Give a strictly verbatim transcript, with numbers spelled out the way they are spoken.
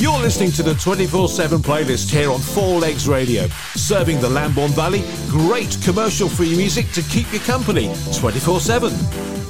You're listening to the twenty-four seven playlist here on Four Legs Radio, serving the Lambourne Valley. Great commercial-free music to keep you company twenty-four seven.